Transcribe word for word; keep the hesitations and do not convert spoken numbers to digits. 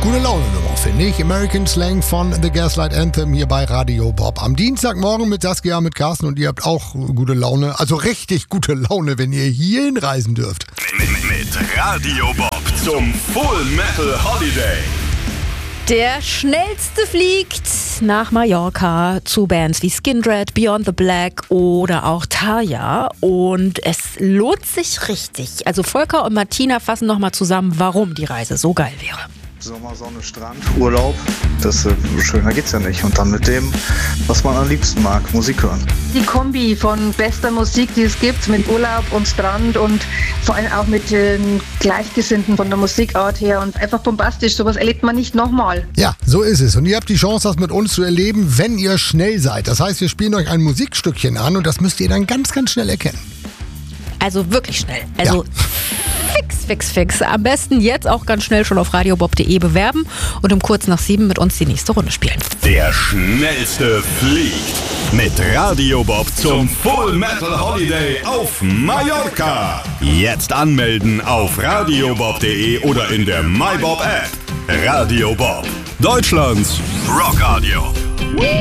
Gute Laune-Nummer, finde ich. American Slang von The Gaslight Anthem hier bei Radio Bob. Am Dienstagmorgen mit Saskia, mit Carsten und ihr habt auch gute Laune. Also richtig gute Laune, wenn ihr hier hinreisen dürft. Mit, mit Radio Bob zum Full Metal Holiday. Der Schnellste fliegt nach Mallorca zu Bands wie Skindred, Beyond the Black oder auch Tarja. Und es lohnt sich richtig. Also Volker und Martina fassen nochmal zusammen, warum die Reise so geil wäre. Sommer, Sonne, Strand, Urlaub, das äh, schöner geht's ja nicht. Und dann mit dem, was man am liebsten mag, Musik hören. Die Kombi von bester Musik, die es gibt, mit Urlaub und Strand und vor allem auch mit den Gleichgesinnten von der Musikart her und einfach bombastisch, sowas erlebt man nicht nochmal. Ja, so ist es. Und ihr habt die Chance, das mit uns zu erleben, wenn ihr schnell seid. Das heißt, wir spielen euch ein Musikstückchen an und das müsst ihr dann ganz, ganz schnell erkennen. Also wirklich schnell. Also Ja. fix, fix, fix. Am besten jetzt auch ganz schnell schon auf radiobob punkt de bewerben und um kurz nach sieben mit uns die nächste Runde spielen. Der Schnellste fliegt mit Radio Bob zum Full Metal Holiday auf Mallorca. Jetzt anmelden auf radiobob punkt de oder in der MyBob App. Radio Bob, Deutschlands Rockradio.